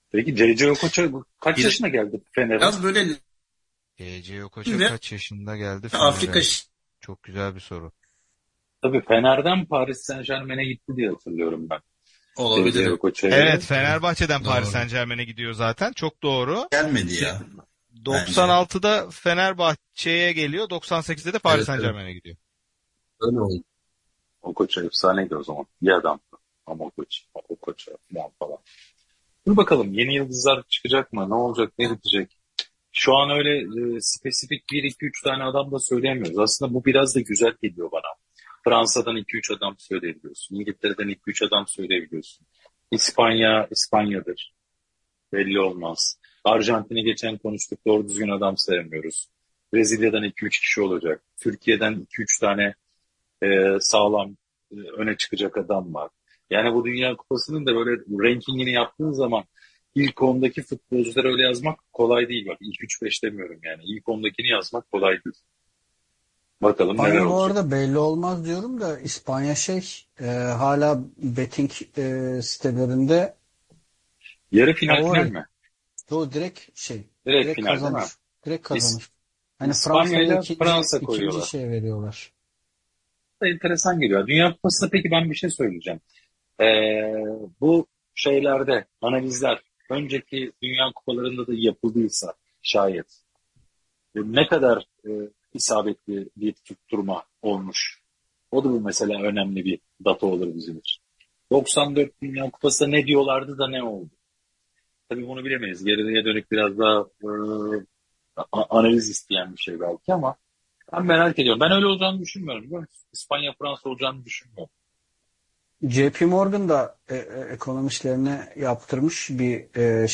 Peki C.C. Okocha kaç Bir, yaşına geldi Fener'e? biraz böyle G.C. Okocha kaç yaşında geldi Afrika Fener'e? Çok güzel bir soru. Tabii Fener'den Paris Saint-Germain'e gitti diye hatırlıyorum ben. C.C. olabilir. Okocha Evet, ile. Fenerbahçe'den Paris Doğru. Saint-Germain'e gidiyor zaten. Çok doğru. Gelmedi De- ya bence. 96'da Fenerbahçe'ye geliyor. 98'de de Paris Evet, evet. Saint-Germain'e gidiyor. Öyle oldu. Okocha efsaneydi o zaman. İyi adamdı. Ama Okocha falan. Dur bakalım yeni yıldızlar çıkacak mı? Ne olacak? Ne bitecek? Şu an öyle spesifik bir iki üç tane adam da söyleyemiyoruz. Aslında bu biraz da güzel geliyor bana. Fransa'dan iki üç adam söyleyebiliyorsun. İngiltere'den iki üç adam söyleyebiliyorsun. İspanya'dır. Belli olmaz. Arjantin'i geçen konuştuk. Doğru düzgün adam sayamıyoruz. Brezilya'dan iki üç kişi olacak. Türkiye'den iki üç tane sağlam öne çıkacak adam var. Yani bu Dünya Kupası'nın da böyle rankingini yaptığın zaman ilk ondaki futbolcuları öyle yazmak kolay değil. Bak ilk üç beş demiyorum yani. İlk ondakini yazmak kolay değil. Bakalım neler İspanya bu olacak. arada belli olmaz diyorum da İspanya hala betting sitelerinde Yarı final final favori. mi? O Direkt direkt final değil mi? kazanır. Direkt İs kazanır. Hani Fransa'yı da İspanya'ya Fransa ikinci koyuyorlar. şey veriyorlar. Da enteresan geliyor. Dünya Kupası'nda peki ben bir şey söyleyeceğim. Ee, bu şeylerde analizler önceki Dünya Kupalarında da yapıldıysa şayet ne kadar isabetli bir tutturma olmuş. O da bu mesela önemli bir data olur bizim için. 94 Dünya Kupası'da ne diyorlardı da ne oldu? Tabii bunu bilemeyiz. Geriye dönük biraz daha analiz isteyen bir şey belki ama ben merak ediyorum. Ben öyle olacağını düşünmüyorum. Biliyor musun? İspanya Fransa olacağını düşünmüyorum. JP Morgan da ekonomistlerine yaptırmış bir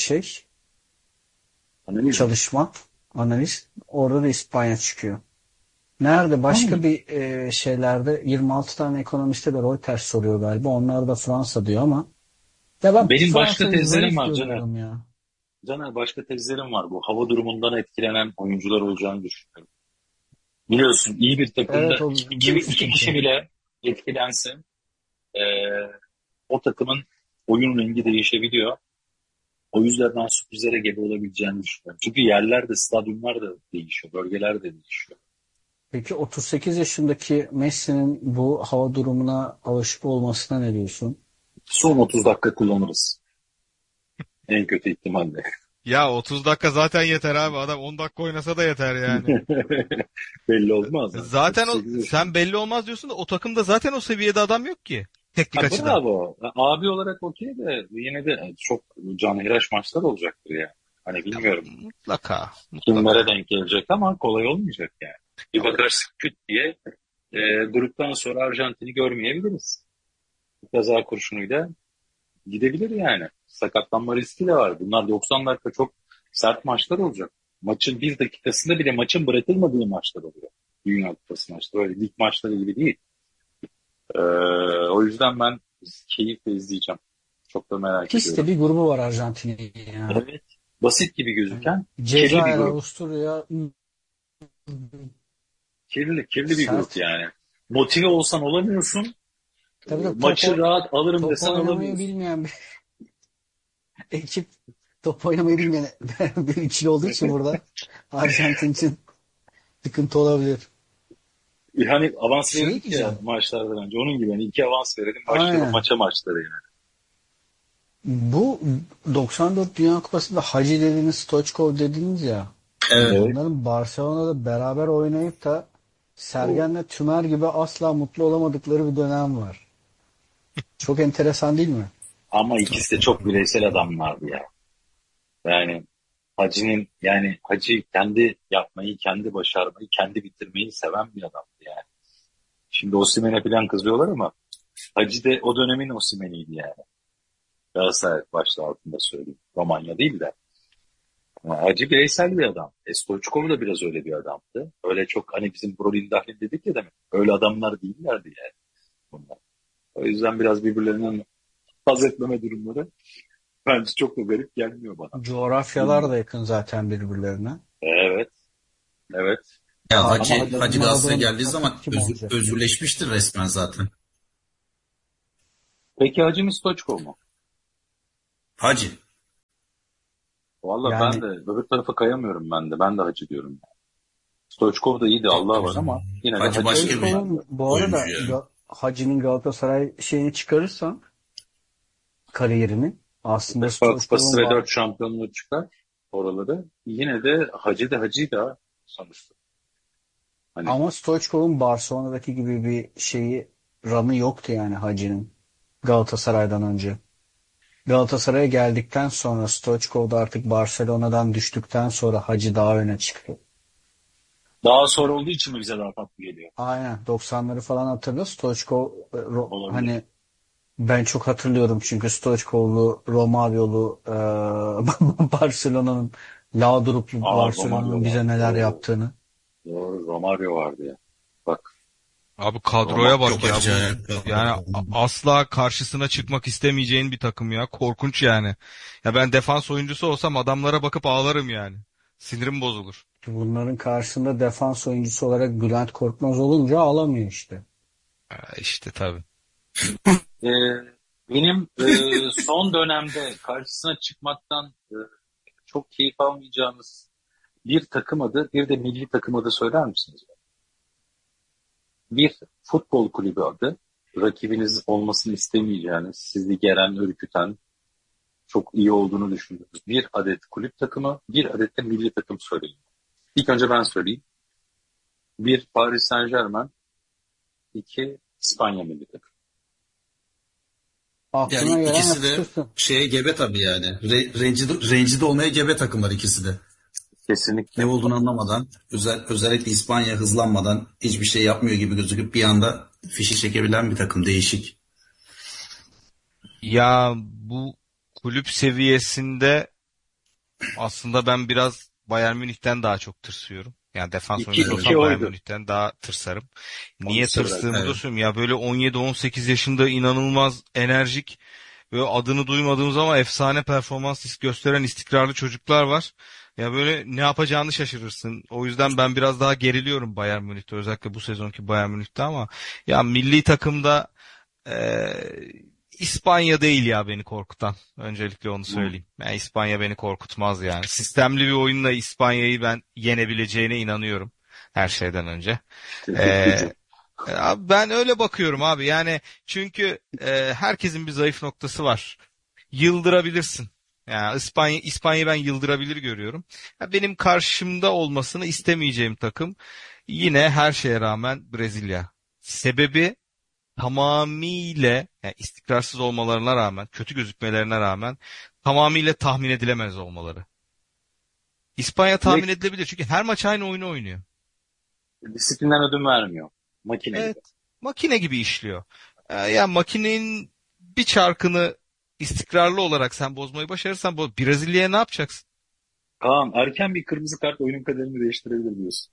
Analiz mi? çalışma, analiz. Orada da İspanya çıkıyor. Nerede? Başka Hmm. bir şeylerde 26 tane ekonomiste de Reuters soruyor galiba. Onlar da Fransa diyor ama ya ben Benim başka Fransa'yı tezlerim zayıf var Caner. görüyorum ya. Caner başka tezlerim var. Bu hava durumundan etkilenen oyuncular olacağını düşünüyorum. Biliyorsun iyi bir takımda Evet, o büyük iki kişi sıkıntı. bile etkilense e, o takımın oyun rengi değişebiliyor. O yüzden ben sürprizlere gebe olabileceğini düşünüyorum. Çünkü yerler de stadyumlar da değişiyor. Bölgeler de değişiyor. Peki 38 yaşındaki Messi'nin bu hava durumuna alışık olmasına ne diyorsun? Son 30 dakika kullanırız. En kötü ihtimalle. Ya 30 dakika zaten yeter abi. Adam 10 dakika oynasa da yeter yani. Belli olmaz mı? Zaten 38 yaşında. sen belli olmaz diyorsun da o takımda zaten o seviyede adam yok ki. Teknik Ha, açıdan. bravo. Abi olarak okey de yine de çok canhıraş maçlar olacaktır ya. Hani Ya, bilmiyorum mutlaka. kimlere Mutlaka. denk gelecek ama kolay olmayacak yani. Bir bakarsın küt diye gruptan sonra Arjantin'i görmeyebiliriz. Kaza kurşunuyla gidebilir yani. Sakatlanma riski de var. Bunlar 90 dakika çok sert maçlar olacak. Maçın bir dakikasında bile maçın bırakılmadığı maçlar oluyor. Dünya Kupası maçları. Öyle lig maçları gibi değil. Ee, o yüzden ben keyifle izleyeceğim. Çok da merak Pis de ediyorum. bir grubu var Arjantin'in ya. Evet. Basit gibi Yani gözüken kirli bir Cezayir, grup. Avusturya Kirli bir grup sert. yani. Motive olsan olamıyorsun. Tabii de Maçı rahat alırım top desen oynamayı alamıyorsun. bilmeyen bir ekip, top oynamayı bilmeyen bir ikili olduğu için burada Arjantin için sıkıntı olabilir. Hani avans Şey verirdik ya diyeceğim. maçlardan önce. Onun gibi hani iki avans verelim başlayalım Aynen. maça maçları yani. Bu 94 Dünya Kupası'nda Hacı dediğiniz, Stoichkov dediniz ya. Evet. Evet. Bunların Barcelona'da beraber oynayıp da O. Sergen'le Tümer gibi asla mutlu olamadıkları bir dönem var. Çok enteresan değil mi? Ama ikisi de çok bireysel adamlardı ya. Yani Hacı kendi yapmayı, kendi başarmayı, kendi bitirmeyi seven bir adamdı yani. Şimdi Osimhen'e falan kızıyorlar ama Hacı de o dönemin Osimhen'iydi yani. Galatasaray başta altında söyleyeyim. Romanya değil de. Ama Hacı bireysel bir adam. Stoichkov da biraz öyle bir adamdı. Öyle çok hani bizim Brolin Dahlin dedik ya demek. Öyle adamlar değillerdi yani bunlar. O yüzden biraz birbirlerinden haz etmeme durumları bence çok da garip gelmiyor bana. Coğrafyalar da Bilmiyorum. yakın zaten birbirlerine. Evet, evet. Ya Ama Hacı Galatasaray'a Maradona geldiği zaman kim olacak? özgürleşmiştir resmen zaten. Peki Hacı mı Stoichkov mu? Hacı. Valla ben Yani de öbür tarafa kayamıyorum ben de. Ben de Hacı diyorum. Stoichkov da iyiydi, Yok Allah tabii var, canım. ama yine de Hacı Hacı başka diyorum bir ben de. Stoichkov'un bu arada oyuncu ya. Hacı'nın Galatasaray şeyini çıkarırsan kariyerini aslında UEFA Kupası Stoichkov'un ve 4 şampiyonluğu çıkar oraları. Yine de Hacı da Hacı da sonuçta. Hani ama Stoichkov'un Barcelona'daki gibi bir şeyi run'ı yoktu yani Hacı'nın Galatasaray'dan önce. Galatasaray'a geldikten sonra Stoichkov da artık Barcelona'dan düştükten sonra Hacı daha öne çıktı. daha sonra olduğu için mi bize daha tatlı geliyor? Aynen 90'ları falan hatırla. Stoichkov Olabilir. hani ben çok hatırlıyorum çünkü Stoichkov'lu, Romagnolu Barcelona'nın Laudrup'lu Romario Barcelona'nın bize vardı. neler Doğru. yaptığını. Doğru. Romario vardı ya. Bak. Abi kadroya Romario. bak Çok ya bu. acayip. Yani asla karşısına çıkmak istemeyeceğin bir takım ya. Korkunç yani. Ya ben defans oyuncusu olsam adamlara bakıp ağlarım yani. Sinirim bozulur. Bunların karşısında defans oyuncusu olarak Bülent Korkmaz olunca alamıyor işte. İşte tabii. Ee, benim son dönemde karşısına çıkmaktan çok keyif almayacağınız bir takım adı, bir de milli takım adı söyler misiniz? Bir futbol kulübü adı, rakibiniz olmasını istemeyeceğiniz, sizi geren, ürküten, çok iyi olduğunu düşündüğünüz bir adet kulüp takımı, bir adet de milli takım söyleyin. İlk önce ben söyleyeyim. Bir, Paris Saint-Germain; iki, İspanya milli takım. Aklına Yani gelen ikisi de yapıştırsın. şeye gebe tabii yani. Rencide olmaya gebe takımlar ikisi de. Ne Kesinlikle. olduğunu anlamadan, özellikle İspanya hızlanmadan hiçbir şey yapmıyor gibi gözüküp bir anda fişi çekebilen bir takım, değişik. Ya bu kulüp seviyesinde aslında ben biraz Bayern Münih'ten daha çok tırsıyorum. Yani defans oyuncusu İki olsam Bayern oydu. Münih'ten daha tırsarım. Onu Niye söyler. tırsığımı da Evet. söyleyeyim. Ya böyle 17-18 yaşında inanılmaz enerjik ve adını duymadığımız ama efsane performans gösteren istikrarlı çocuklar var. Ya böyle ne yapacağını şaşırırsın. O yüzden ben biraz daha geriliyorum Bayern Münih'te. Özellikle bu sezonki Bayern Münih'te ama ya milli takımda İspanya değil ya beni korkutan. Öncelikle onu Hı. söyleyeyim. Yani İspanya beni korkutmaz yani. Sistemli bir oyunla İspanya'yı ben yenebileceğine inanıyorum. Her şeyden önce. Teknik gücü. Ee, Abi ben öyle bakıyorum abi. Yani çünkü herkesin bir zayıf noktası var. Yıldırabilirsin. Yani İspanya'yı ben yıldırabilir görüyorum. Ya benim karşımda olmasını istemeyeceğim takım yine her şeye rağmen Brezilya. Sebebi tamamıyla yani istikrarsız olmalarına rağmen, kötü gözükmelerine rağmen tamamıyla tahmin edilemez olmaları. İspanya tahmin Ve edilebilir çünkü her maç aynı oyunu oynuyor. disiplinden ödün vermiyor. Makine Evet, gibi. makine gibi işliyor. Yani makinenin bir çarkını istikrarlı olarak sen bozmayı başarırsan Brezilya'ya ne yapacaksın? Kaan, erken bir kırmızı kart oyunun kaderini değiştirebilir diyorsun.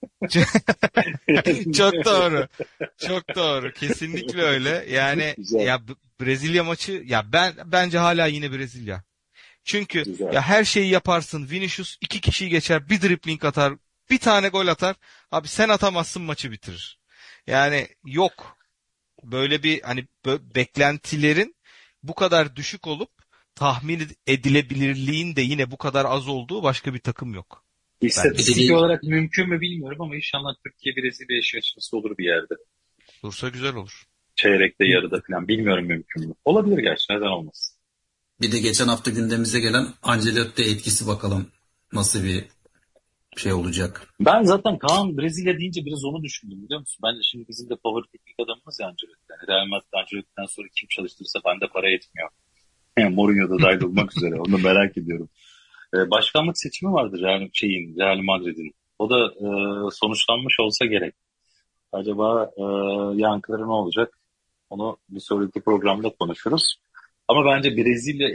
Çok doğru. Çok doğru. Kesinlikle öyle. Yani Güzel, ya Brezilya maçı ya bence hala yine Brezilya. Çünkü güzel. ya her şeyi yaparsın. Vinicius iki kişiyi geçer, bir dribbling atar, bir tane gol atar. Abi sen atamazsın maçı bitirir. Yani yok. Böyle bir hani beklentilerin bu kadar düşük olup tahmin edilebilirliğin de yine bu kadar az olduğu başka bir takım yok bence. Bir de İstatistik olarak mümkün mü bilmiyorum, ama inşallah Türkiye Brezilya eşleşmesi olur bir yerde. Dursa güzel olur. Çeyrekte, yarıda falan, bilmiyorum mümkün mü. Olabilir gerçi, neden olmasın. bir de geçen hafta gündemimize gelen Ancelotti etkisi, bakalım nasıl bir şey olacak. Ben zaten Kaan Brezilya deyince biraz onu düşündüm, biliyor musun? Bence şimdi bizim de favori teknik adamımız ya Ancelotti. Yani Real Madrid Ancelotti'den sonra kim çalıştırırsa bende para yetmiyor. Yani Mourinho da dahil olmak üzere. Onu da merak ediyorum. Başkanlık seçimi vardır yani Real Madrid'in. O da sonuçlanmış olsa gerek. Acaba yankıları ne olacak? Onu bir sonraki programda konuşuruz. Ama bence Brezilya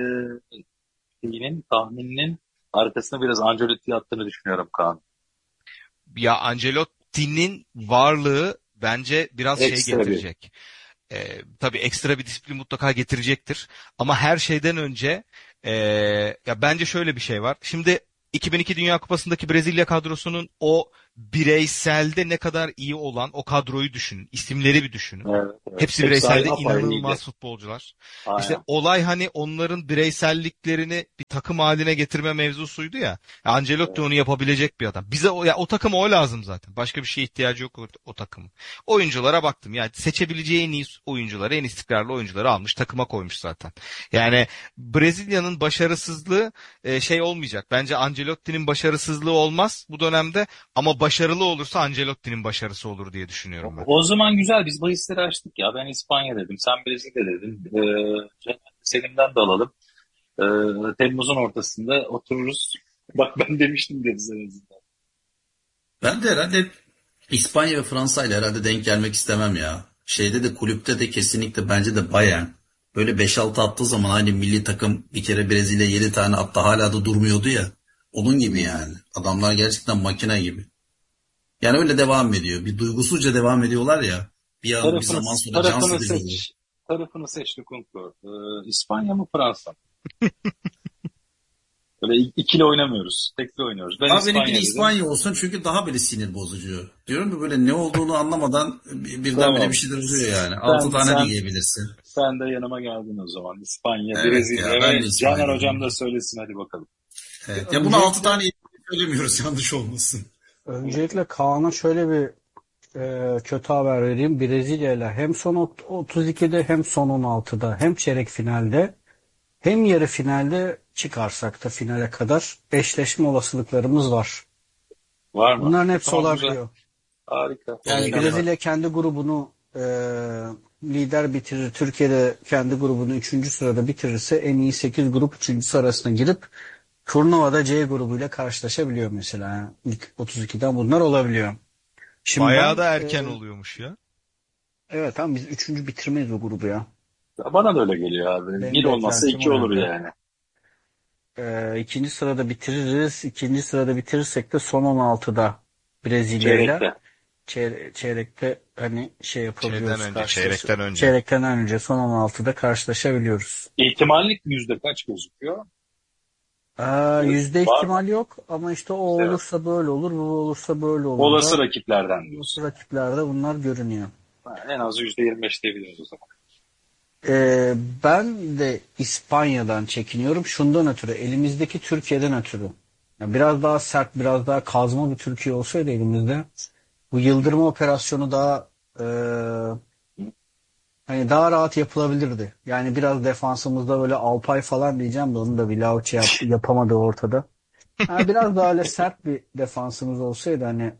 tahmininin arkasına biraz Ancelotti yattığını düşünüyorum Kaan. Ya Ancelotti'nin varlığı bence biraz şey Ekstra bir. getirecek. Tabii ekstra bir disiplin mutlaka getirecektir. Ama her şeyden önce ya bence şöyle bir şey var. Şimdi 2002 Dünya Kupası'ndaki Brezilya kadrosunun o bireyselde ne kadar iyi olan o kadroyu düşünün. İsimleri bir düşünün. Evet, evet. Hepsi Hepsi bireyselde apayrı iyiydi. inanılmaz futbolcular. İşte Aynen. olay hani onların bireyselliklerini bir takım haline getirme mevzusuydu ya. Ancelotti Evet. onu yapabilecek bir adam. Bize o takıma o lazım zaten. Başka bir şeye ihtiyacı yok o takımın. Oyunculara baktım. Yani seçebileceği en iyi oyuncuları, en istikrarlı oyuncuları almış, takıma koymuş zaten. Yani Brezilya'nın başarısızlığı şey olmayacak. Bence Ancelotti'nin başarısızlığı olmaz bu dönemde ama başarılı olursa Ancelotti'nin başarısı olur diye düşünüyorum ben. O zaman güzel, biz bahisleri açtık ya. Ben İspanya dedim, sen Brezilya dedin. Selim'den de alalım. Temmuz'un ortasında otururuz. Bak ben demiştim deriz en azından. Ben de herhalde İspanya ve Fransa ile herhalde denk gelmek istemem ya. Şeyde de kulüpte de kesinlikle bence de Bayern. Böyle 5-6 attığı zaman aynı milli takım bir kere Brezilya 7 tane attı hala da durmuyordu ya. Onun gibi yani. Adamlar gerçekten makine gibi. Yani öyle devam ediyor. Bir duygusuzca devam ediyorlar ya. Bir Tarafını, zaman sonra can tarafını sıkıcı oluyor. seç. Tarafını seç Lukunku. İspanya mı Fransa mı? Böyle ikili oynamıyoruz. Tekli oynuyoruz. Ben Abi benimki de İspanya dedim. İspanya olsun çünkü daha böyle sinir bozucu. Diyorum ki böyle ne olduğunu anlamadan birdenbire bir Tamam. şeyler oluyor yani. 6 Sen, tane de sen, yiyebilirsin. sen de yanıma geldin o zaman. İspanya, Evet ya Brezilya ben de ve Caner İspanya. Hocam da söylesin, hadi bakalım. Evet. Ya bunu 6 Öncelikle tane söylemiyoruz yanlış olmasın. öncelikle Kaan'a şöyle bir kötü haber vereyim. Brezilya ile hem son 32'de hem son 16'da hem çeyrek finalde hem yarı finalde çıkarsak da finale kadar eşleşme olasılıklarımız var. Var mı? Bunların hepsi Tamam, güzel. olabiliyor. Harika. Yani Olabilir. İnşallah. Brezilya kendi grubunu lider bitirir. Türkiye'de kendi grubunu üçüncü sırada bitirirse en iyi 8 grup üçüncüsü arasına girip turnuvada C grubuyla karşılaşabiliyor mesela. Yani İlk 32'den bunlar olabiliyor. Şimdi Bayağı ben da erken oluyormuş ya. evet tamam biz üçüncü bitirmeyiz bu grubu ya. Bana da öyle geliyor abi. Benim Bir olmazsa beklentim iki o olur yönde. yani. İkinci sırada bitiririz. İkinci sırada bitirirsek de son 16'da Brezilya ile Çeyrekte. çeyrekte hani şey Şeyden yapabiliyoruz önce, çeyrekten önce. çeyrekten önce son 16'da karşılaşabiliyoruz. İhtimallik yüzde kaç gözüküyor? Yüzde Var mı? ihtimal yok ama işte o Evet. olursa böyle olur, bu olursa böyle olur Olası da rakiplerden olası diyorsun. rakiplerde bunlar görünüyor. En az %25 diyebiliriz o zaman. Ee, Ben de İspanya'dan çekiniyorum. Şundan ötürü, elimizdeki Türkiye'den ötürü. Yani biraz daha sert, biraz daha kazma bir Türkiye olsaydı elimizde, bu yıldırma operasyonu daha e, hani daha rahat yapılabilirdi. Yani biraz defansımızda böyle Alpay falan diyeceğim de onu da Vlahovic yapamadı ortada. Yani biraz daha öyle sert bir defansımız olsaydı hani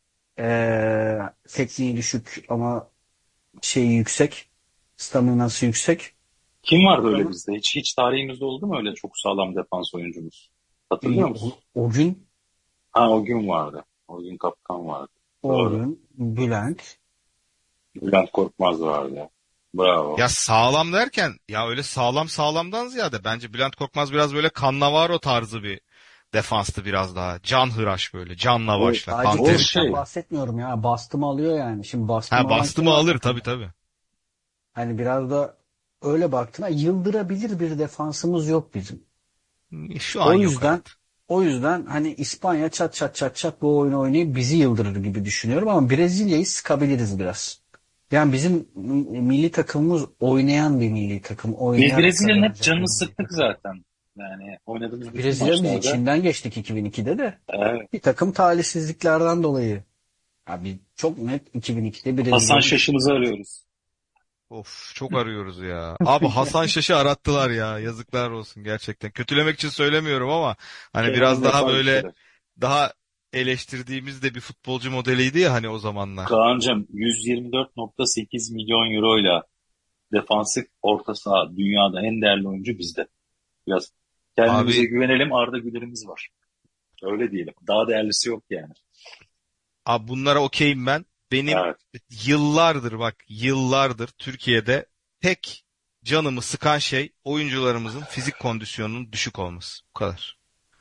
tekniği düşük ama şeyi yüksek, staminası yüksek. Kim vardı öyle bizde? Hiç tarihimizde oldu mu öyle çok sağlam defans oyuncumuz? Hatırlıyor musun? O gün Ha, o gün vardı. O gün kaptan vardı. Doğru. Bülent. Bülent Korkmaz vardı. Bravo. Ya sağlam derken ya öyle sağlamdan ziyade bence Bülent Korkmaz biraz böyle Cannavaro tarzı bir defanstı biraz daha. Canhıraş böyle. Canla O, başla. Sadece Kan o ter fizikten şey. içinde. bahsetmiyorum ya. Bastım alıyor yani. Şimdi bastım Ha alan bastı kim mı var alır tabii takımda? tabii. Hani biraz da öyle baktığına yıldırabilir bir defansımız yok bizim. Şu an O yok yüzden evet. o yüzden hani İspanya çat çat çat çat bu oyunu oynayıp bizi yıldırır gibi düşünüyorum ama Brezilya'yı sıkabiliriz biraz. Yani bizim milli takımımız oynayan bir milli takım. Biz Oynayarak Brezilya'nın hep kazanacak bir canını milli sıktık takım. zaten. Yani oynadığımız bütün Brezilya'mız maçlarda. içinden geçtik 2002'de de. Evet. Bir takım talihsizliklerden dolayı. Abi çok net 2002'de Hasan Brezilya'nın Şaş'ımızı içinden geçtik. arıyoruz. Of çok arıyoruz ya. Abi Hasan Şaş'ı arattılar ya. Yazıklar olsun gerçekten. Kötülemek için söylemiyorum ama hani Kenan biraz daha yapar bir böyle şeyler. daha eleştirdiğimiz de bir futbolcu modeliydi ya hani o zamanlar. Kaan'cığım 124,8 milyon euroyla defansif orta saha dünyada en değerli oyuncu bizde. Biraz kendimize Abi güvenelim, Arda Güler'imiz var. Öyle diyelim. Daha değerlisi yok yani. Abi bunlara okeyim ben. Benim Evet. yıllardır bak yıllardır Türkiye'de tek canımı sıkan şey oyuncularımızın fizik kondisyonunun düşük olması. Bu kadar.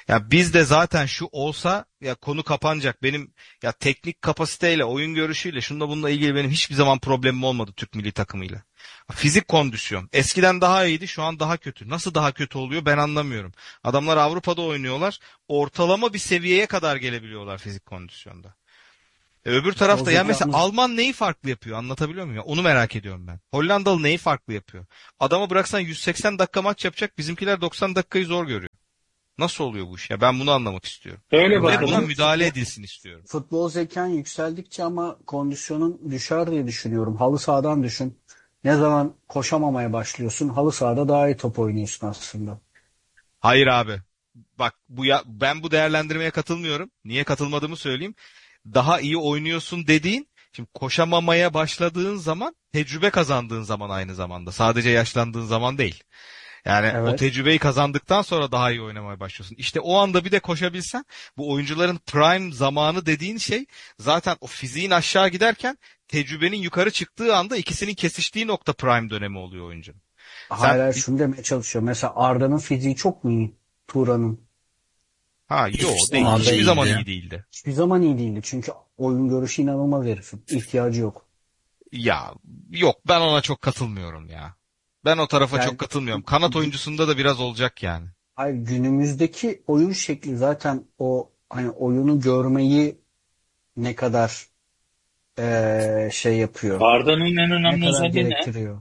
Ya bizde zaten şu olsa ya konu kapanacak. Benim ya teknik kapasiteyle, oyun görüşüyle, şununla bununla ilgili benim hiçbir zaman problemim olmadı Türk milli takımıyla. Fizik kondisyon. Eskiden daha iyiydi, şu an daha kötü. Nasıl daha kötü oluyor ben anlamıyorum. Adamlar Avrupa'da oynuyorlar. Ortalama bir seviyeye kadar gelebiliyorlar fizik kondisyonda. Öbür tarafta ya mesela Bozacağımız Alman neyi farklı yapıyor anlatabiliyor muyum? Ya? Onu merak ediyorum ben. Hollandalı neyi farklı yapıyor? Adama bıraksan 180 dakika maç yapacak, bizimkiler 90 dakikayı zor görüyor. Nasıl oluyor bu iş ya? Ben bunu anlamak istiyorum. Şöyle Ve buna bakalım. müdahale edilsin istiyorum. futbol zekan yükseldikçe ama kondisyonun düşer diye düşünüyorum. Halı sahadan düşün. Ne zaman koşamamaya başlıyorsun, halı sahada daha iyi top oynuyorsun aslında. Hayır abi. Bak ben bu değerlendirmeye katılmıyorum. Niye katılmadığımı söyleyeyim. Daha iyi oynuyorsun dediğin, şimdi koşamamaya başladığın zaman tecrübe kazandığın zaman aynı zamanda. Sadece yaşlandığın zaman değil. Yani o Evet. tecrübeyi kazandıktan sonra daha iyi oynamaya başlıyorsun. İşte o anda bir de koşabilsen, bu oyuncuların prime zamanı dediğin şey zaten o fiziğin aşağı giderken tecrübenin yukarı çıktığı anda ikisinin kesiştiği nokta prime dönemi oluyor oyuncunun. Sen Hala şunu demeye çalışıyor. Mesela Arda'nın fiziği çok mu iyi? Turan'ın. yo Hiçbir değil. zaman Arda Hiçbir zaman değildi. iyi değildi. hiçbir zaman iyi değildi. Çünkü oyun görüşü inanılmaz herifin. İhtiyacı yok. Ya yok, ben ona çok katılmıyorum ya. Ben o tarafa çok Yani katılmıyorum. Kanat gü- oyuncusunda da biraz olacak yani. hayır, günümüzdeki oyun şekli zaten o hani oyunu görmeyi ne kadar şey yapıyor. Arda'nın en Ne önemli kadar özelliği ne? gerektiriyor.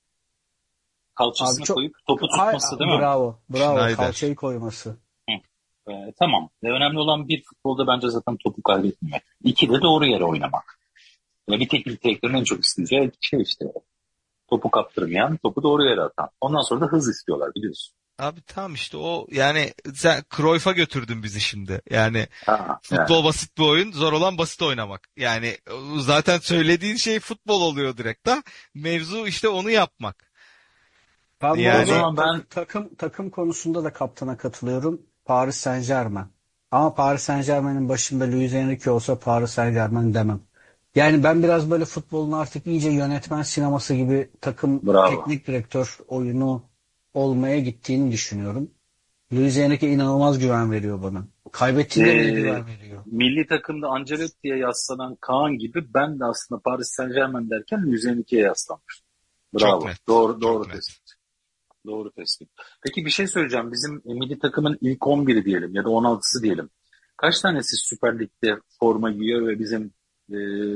Abi Kalçasını çok koyup topu tutması değil mi? bravo. Bravo. Schneider. Kalçayı koyması. Hı. Tamam. Önemli olan bir, futbolda bence zaten topu kaybetmemek. İki de doğru yere oynamak. Bir teknik direktörün en çok isteyeceği şey işte. Topu kaptırmayan, topu doğru yere atan. Ondan sonra da hız istiyorlar biliyorsun. Abi tamam işte o yani sen Cruyff'a götürdün bizi şimdi. Yani Ha, yani. futbol basit bir oyun, zor olan basit oynamak. Yani zaten söylediğin şey futbol oluyor direkt da. Mevzu işte onu yapmak. Ben bu O Yani arada zaman ben takım konusunda da kaptana katılıyorum. Paris Saint-Germain. Ama Paris Saint-Germain'in başında Luis Enrique olsa Paris Saint-Germain demem. Yani ben biraz böyle futbolun artık iyice yönetmen sineması gibi takım bravo. teknik direktör oyunu olmaya gittiğini düşünüyorum. Luis Enrique inanılmaz güven veriyor bana. Kaybettiğinde bile Ee, güven veriyor. milli takımda Ancelotti'ye yaslanan Kaan gibi ben de aslında Paris Saint-Germain derken Luis Enrique'ye yaslanmıştım. çok Bravo. net. Doğru, Çok doğru net. tespit. Doğru tespit. Peki bir şey söyleyeceğim. Bizim milli takımın ilk 11'i diyelim ya da 16'sı diyelim. Kaç tanesi Süper Lig'de forma giyiyor ve bizim e,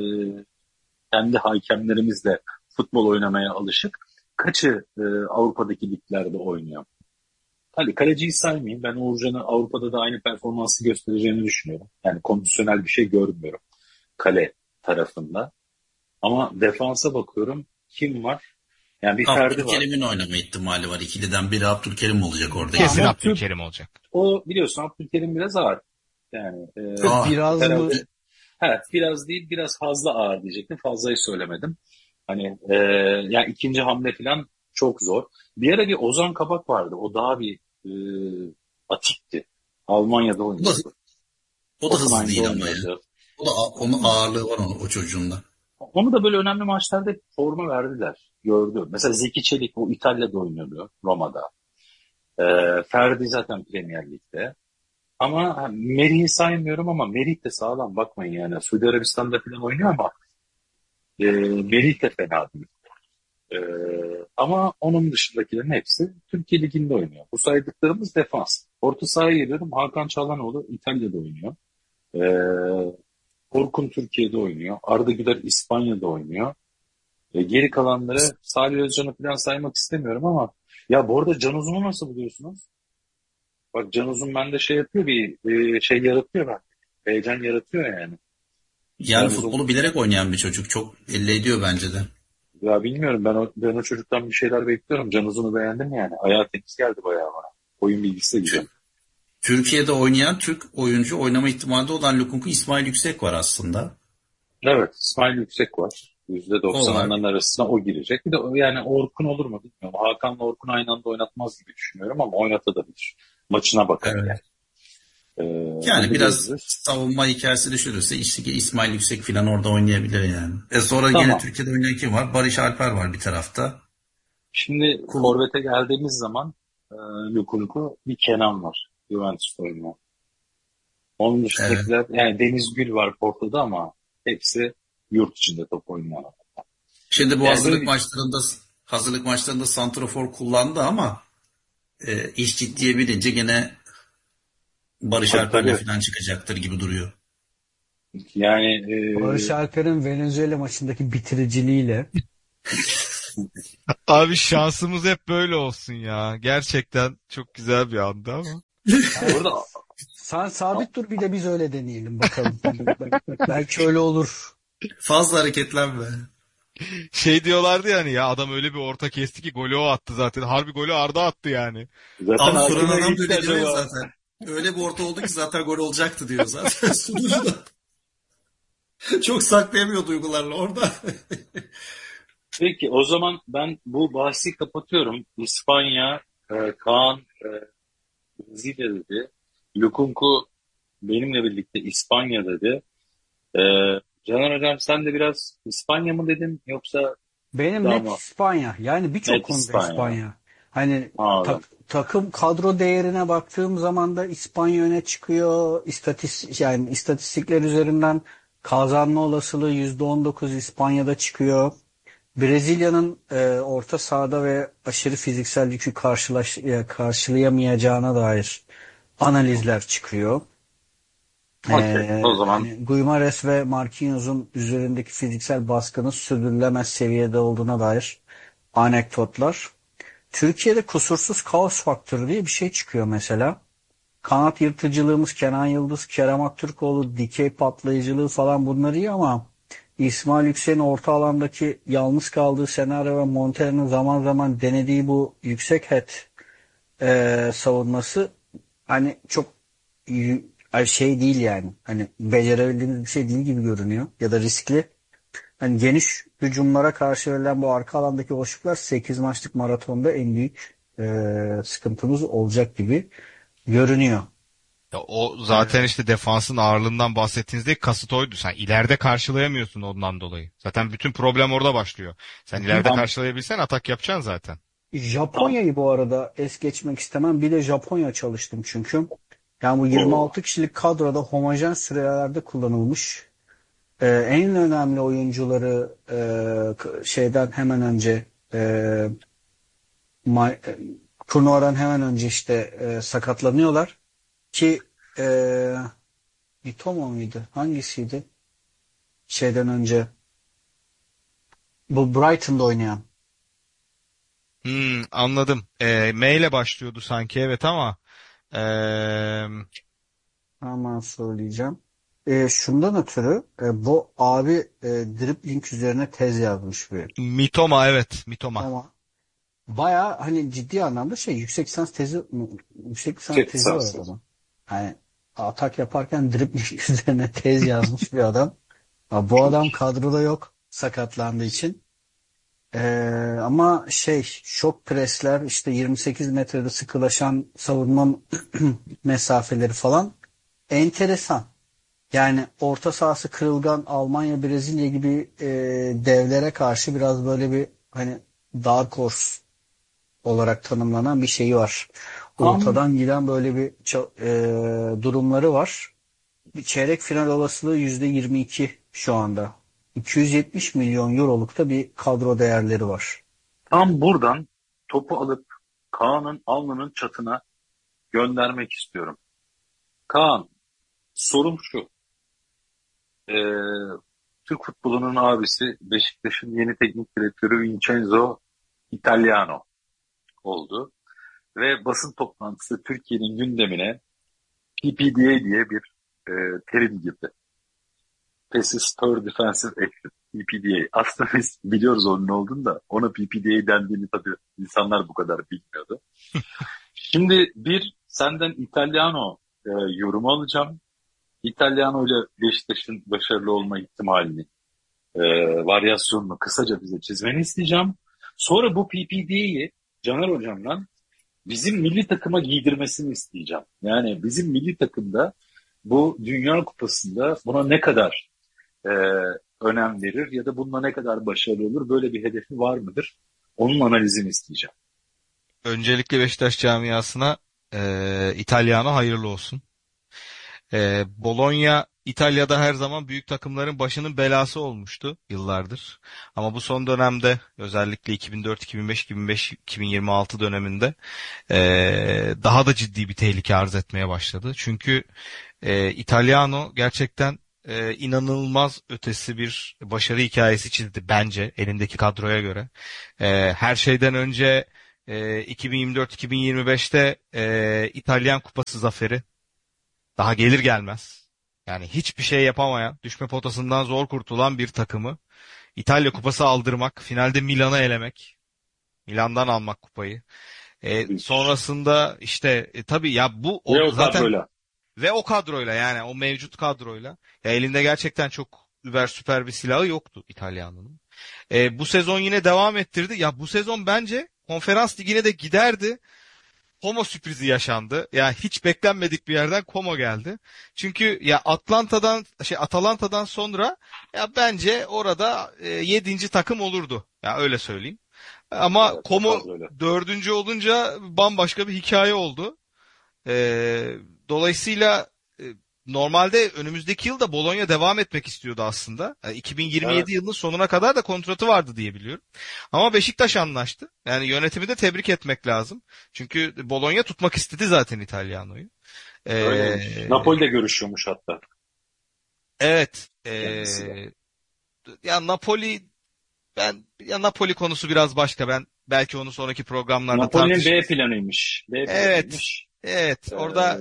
kendi hakemlerimizle futbol oynamaya alışık? Kaçı Avrupa'daki liglerde oynuyor? Hadi kaleciyi saymayayım. Ben Uğurcan'ı Avrupa'da da aynı performansı göstereceğini düşünüyorum. Yani kondisyonel bir şey görmüyorum kale tarafında. Ama defansa bakıyorum. Kim var? Yani bir Ferdi var. Abdülkerim'in oynama ihtimali var. İkiliden biri Abdülkerim olacak orada Kesin yine. Ama Türk, Abdülkerim olacak. o biliyorsun Abdülkerim biraz ağır. Yani Biraz mı? herhalde evet, biraz değil biraz fazla ağır diyecektim. Fazlayı söylemedim. Hani yani ikinci hamle falan çok zor. Bir ara bir Ozan Kabak vardı. O daha bir e, atikti. Almanya'da O da, oynuyordu. o da hızlı Hoffenheim'de değil ama ya. oynuyordu. Onun ağırlığı var o çocuğun da. Onu da böyle önemli maçlarda forma verdiler. Gördüm. Mesela Zeki Çelik o İtalya'da oynuyordu Roma'da. Ferdi zaten Premier Lig'de. Ama Merih'i saymıyorum ama Merih de sağlam bakmayın yani. Suudi Arabistan'da falan oynuyor ama Merih de fena değil. E, ama onun dışındakilerin hepsi Türkiye Ligi'nde oynuyor. Bu saydıklarımız defans. Orta sahaya geliyorum. Hakan Çalhanoğlu İtalya'da oynuyor. E, Orkun Türkiye'de oynuyor. Arda Güler İspanya'da oynuyor. Geri kalanları Salih Özcan'ı falan saymak istemiyorum ama ya bu arada Can Uzun'u nasıl buluyorsunuz? Bak Can Uzun bende şey yapıyor bir şey yaratıyor ben. Heyecan yaratıyor yani. Yani Can Uzun futbolu bilerek oynayan bir çocuk. Çok belli ediyor bence de. ya bilmiyorum ben o çocuktan bir şeyler bekliyorum. Can Uzun'u beğendim yani. Ayağı temiz geldi bayağı bana. Oyun bilgisi de güzel. Türkiye'de oynayan Türk oyuncu oynama ihtimali olan Lukunku İsmail Yüksek var aslında. Evet İsmail Yüksek var. O var. %90'ların arasına o girecek. Bir de yani Orkun olur mu bilmiyorum. Hakan'la Orkun aynı anda oynatmaz gibi düşünüyorum ama oynatabilir. Maçına bakar yani. Evet. Yani Onu biraz görürüz. savunma hikayesi düşürürse işte İsmail Yüksek falan orada oynayabilir yani. Sonra gene Tamam. Türkiye'de oynayan kim var? Barış Alper var bir tarafta. Şimdi Kul Forvet'e geldiğimiz zaman Lukunku bir Kenan var. Juventus'ta oynuyor. Onun Evet. dışındakiler yani Deniz Gül var Porto'da ama hepsi yurt içinde top oynuyor. Şimdi bu Yani böyle hazırlık maçlarında santrafor kullandı ama iş ciddiye binince gene Barış tabii Alper'le tabii. falan çıkacaktır gibi duruyor. Yani Barış Alper'in Venezuela maçındaki bitiriciliğiyle Abi şansımız hep böyle olsun ya. Gerçekten çok güzel bir andı ama. bu yani arada sen sabit dur bir de biz öyle deneyelim bakalım. Belki öyle olur. Fazla hareketlenme. Şey diyorlardı yani ya adam öyle bir orta kesti ki golü o attı zaten. Harbi golü Arda attı yani. zaten Abi soran hakime adam da gitti öyle diyor ya acaba. zaten. Öyle bir orta oldu ki zaten gol olacaktı diyor zaten. Sunucu da çok saklayamıyor duygularla orada. Peki o zaman ben bu bahsi kapatıyorum. İspanya, Kaan, Brezilya dedi. Lukunku benimle birlikte İspanya dedi. E, Caner Hocam sen de biraz İspanya mı dedin yoksa Benim daha net mı? İspanya. Yani birçok Net konuda İspanya. İspanya. Hani Anladım. takım kadro değerine baktığım zaman da İspanya öne çıkıyor. Yani istatistikler üzerinden kazanma olasılığı %19 İspanya'da çıkıyor. Brezilya'nın orta sahada ve aşırı fiziksel yükü karşılayamayacağına dair analizler çıkıyor. Okey. O zaman Hani Guimares ve Marquinhos'un üzerindeki fiziksel baskının sürdürülemez seviyede olduğuna dair anekdotlar. Türkiye'de kusursuz kaos faktörü diye bir şey çıkıyor mesela. Kanat yırtıcılığımız Kenan Yıldız, Kerem Aktürkoğlu, dikey patlayıcılığı falan bunlar iyi ama İsmail Yüksek'in orta alandaki yalnız kaldığı senaryo ve Montero'nun zaman zaman denediği bu yüksek head savunması hani çok şey değil yani. Hani becerebildiğimiz bir şey değil gibi görünüyor ya da riskli. Hani geniş hücumlara karşı verilen bu arka alandaki boşluklar 8 maçlık maratonda en büyük sıkıntımız olacak gibi görünüyor. Ya o zaten işte defansın ağırlığından bahsettiğinizde kasıt oydu. Sen ileride karşılayamıyorsun ondan dolayı. Zaten bütün problem orada başlıyor. Sen ileride tam karşılayabilsen atak yapacaksın zaten. tam Japonya'yı bu arada es geçmek istemem. Bir de Japonya çalıştım çünkü. Yani bu o 26 kişilik kadroda homojen sürelerde kullanılmış. En önemli oyuncuları şeyden hemen önce turnuvadan hemen önce işte sakatlanıyorlar ki e, Mitomo muydu? Hangisiydi? Şeyden önce bu Brighton'da oynayan. Anladım. M ile başlıyordu sanki evet ama ee, Hemen söyleyeceğim. Şundan ötürü bu abi dribbling üzerine tez yazmış bir. Mitoma evet Mitoma. Ama baya hani ciddi anlamda şey yüksek lisans tek tezi var lisanslı. adamın. Hani atak yaparken dribbling üzerine tez yazmış bir adam. Ha, bu Çok adam iyi. kadroda yok sakatlandığı için. Ee, ama şey şok presler işte 28 metrede sıkılaşan savunma mesafeleri falan enteresan. Yani orta sahası kırılgan Almanya, Brezilya gibi devlere karşı biraz böyle bir hani dark horse olarak tanımlanan bir şeyi var. Tam Ortadan giden böyle bir durumları var. Bir çeyrek final olasılığı %22 şu anda. 270 milyon euroluk da bir kadro değerleri var. tam buradan topu alıp Kaan'ın alnının çatına göndermek istiyorum. Kaan, sorum şu. Ee, Türk futbolunun abisi Beşiktaş'ın yeni teknik direktörü Vincenzo Italiano oldu. Ve basın toplantısı Türkiye'nin gündemine PPDA diye bir terim girdi. Passive Third Defensive Action. PPDA. Aslında biz biliyoruz onun ne olduğunu da ona PPDA dendiğini tabii insanlar bu kadar bilmiyordu. Şimdi bir senden Italiano yorumu alacağım. Italiano ile Beşiktaş'ın başarılı olma ihtimalini, e, varyasyonunu kısaca bize çizmeni isteyeceğim. Sonra bu PPD'yi Caner Hocam'dan bizim milli takıma giydirmesini isteyeceğim. Yani bizim milli takımda bu Dünya Kupası'nda buna ne kadar e, önem verir ya da bununla ne kadar başarılı olur, böyle bir hedefi var mıdır? Onun analizini isteyeceğim. Öncelikle Beşiktaş camiasına İtalyan'a hayırlı olsun. Bologna İtalya'da her zaman büyük takımların başının belası olmuştu yıllardır. Ama bu son dönemde özellikle 2004, 2005, 2005, 2026 döneminde daha da ciddi bir tehlike arz etmeye başladı. Çünkü Italiano gerçekten inanılmaz ötesi bir başarı hikayesi çizdi bence elindeki kadroya göre. Her şeyden önce 2024-2025'te İtalyan Kupası zaferi daha gelir gelmez. Yani hiçbir şey yapamayan, düşme potasından zor kurtulan bir takımı İtalya Kupası aldırmak, finalde Milan'ı elemek, Milan'dan almak kupayı. Sonrasında işte tabii ya Ve o o zaten kadroyla. ve o kadroyla yani o mevcut kadroyla ya elinde gerçekten çok süper bir silahı yoktu İtalyan'ın. Bu sezon yine devam ettirdi. Ya bu sezon bence Konferans Ligi'ne de giderdi. Como sürprizi yaşandı. Ya hiç beklenmedik bir yerden Como geldi. Çünkü ya Atalanta'dan sonra ya bence orada 7. takım olurdu. Ya öyle söyleyeyim. Ama Evet, o Como kadroyla. 4. olunca bambaşka bir hikaye oldu. Dolayısıyla e, normalde önümüzdeki yılda Bologna devam etmek istiyordu aslında. Yani 2027 Evet. yılının sonuna kadar da kontratı vardı diye biliyorum. Ama Beşiktaş anlaştı. Yani yönetimi de tebrik etmek lazım. Çünkü Bologna tutmak istedi zaten İtalyano'yu. Öyleymiş. Ee, Napoli'de görüşüyormuş hatta evet. kendisi de. Ya Napoli konusu biraz başka. Ben belki onu sonraki programlarda Napoli'nin B tartışırız. planıymış. B Evet. planıymış. Evet. Ee, Orada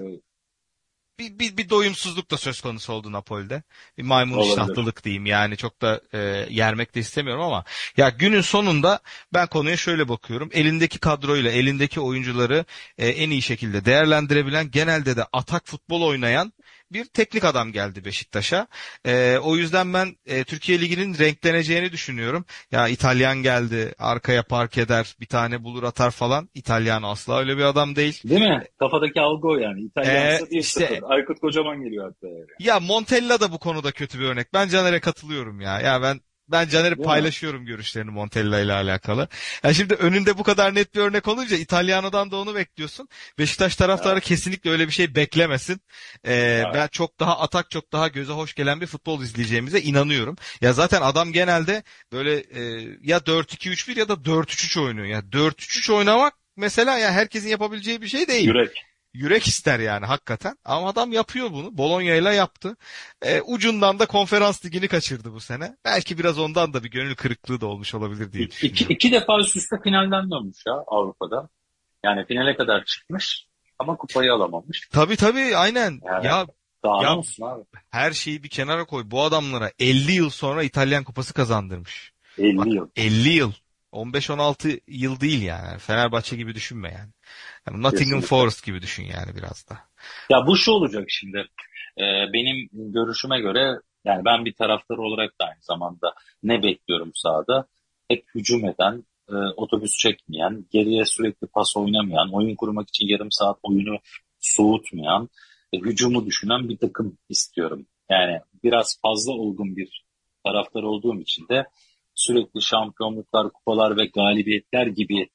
bir doyumsuzluk da söz konusu oldu Napoli'de. Bir maymun olabilir. iştahlılık diyeyim yani çok da yermek de istemiyorum ama ya günün sonunda ben konuya şöyle bakıyorum. Elindeki kadroyla elindeki oyuncuları en iyi şekilde değerlendirebilen genelde de atak futbol oynayan bir teknik adam geldi Beşiktaş'a. O yüzden ben Türkiye Ligi'nin renkleneceğini düşünüyorum. Ya İtalyan geldi, arkaya park eder, bir tane bulur atar falan. İtalyan asla öyle bir adam değil. Değil mi? Kafadaki algı o yani. İtalyansa 1-0. İşte Aykut Kocaman geliyor hatta yani. ya Montella da bu konuda kötü bir örnek. Ben Caner'e katılıyorum ya. Ben Caner'i Değil mi? paylaşıyorum görüşlerini Montella ile alakalı. Ya şimdi önünde bu kadar net bir örnek olunca İtalyano'dan da onu bekliyorsun. Beşiktaş taraftarı Evet. kesinlikle öyle bir şey beklemesin. Evet. Ben çok daha atak, çok daha göze hoş gelen bir futbol izleyeceğimize inanıyorum. Ya zaten adam genelde böyle ya 4-2-3-1 ya da 4-3-3 oynuyor. Ya 4-3-3 oynamak mesela ya herkesin yapabileceği bir şey değil. Yürek. Yürek ister yani hakikaten. Ama adam yapıyor bunu. Bologna ile yaptı. Ucundan da konferans ligini kaçırdı bu sene. Belki biraz ondan da bir gönül kırıklığı da olmuş olabilir diye düşünüyorum. İki defa üst üste finalden dönmüş ya Avrupa'da. Yani finale kadar çıkmış ama kupayı alamamış. Tabii aynen. Yani Ya daha ne ya olsun abi? her şeyi bir kenara koy. Bu adamlara 50 yıl sonra İtalyan Kupası kazandırmış. 50 Bak yıl. 50 yıl. 15-16 yıl değil yani. Fenerbahçe gibi düşünme yani. Yani Nottingham Kesinlikle. Forest gibi düşün yani biraz da. Ya bu şu olacak şimdi. Benim görüşüme göre yani ben bir taraftar olarak da aynı zamanda ne bekliyorum sahada? Hep hücum eden, otobüs çekmeyen, geriye sürekli pas oynamayan, oyun kurmak için yarım saat oyunu soğutmayan, hücumu düşünen bir takım istiyorum. Yani biraz fazla olgun bir taraftar olduğum için de sürekli şampiyonluklar, kupalar ve galibiyetler gibi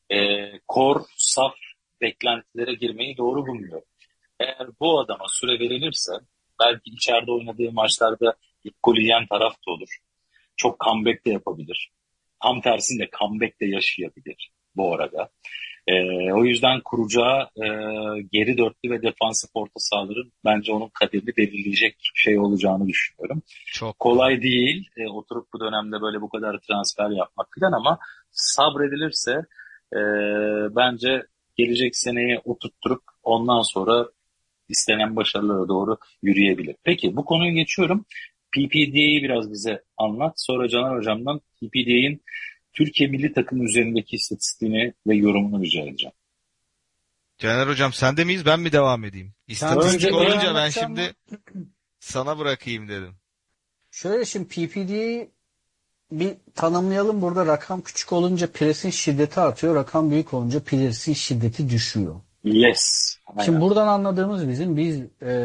kor, saf beklentilere girmeyi doğru bulmuyorum. Eğer bu adama süre verilirse belki içeride oynadığı maçlarda ilk golü yiyen taraf da olur. Çok comeback de yapabilir. Tam tersinde comeback de yaşayabilir bu arada. O yüzden kuracağı geri dörtlü ve defansif orta sahaların bence onun kaderini belirleyecek şey olacağını düşünüyorum. Çok doğru. Kolay değil oturup bu dönemde böyle bu kadar transfer yapmak falan ama sabredilirse e, bence gelecek seneye oturtturup ondan sonra istenen başarılara doğru yürüyebilir. Peki bu konuyu geçiyorum. PPD'yi biraz bize anlat. Sonra Caner Hocam'dan PPD'nin Türkiye milli takım üzerindeki istatistiğini ve yorumunu rica edeceğim. Caner hocam sen de miyiz ben mi devam edeyim? Sen İstatistik Önce PPD'yi olunca ben anlatacağım mı? şimdi sana bırakayım dedim. Şöyle şimdi PPD'yi bir tanımlayalım. Burada rakam küçük olunca presin şiddeti artıyor. Rakam büyük olunca presin şiddeti düşüyor. yes. Şimdi Aynen. buradan anladığımız biz